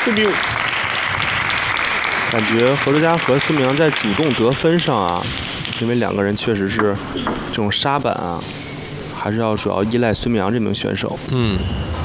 4-5。感觉何哲佳和孙铭阳在主动得分上啊，因为两个人确实是这种杀板啊，还是要主要依赖孙铭阳这名选手。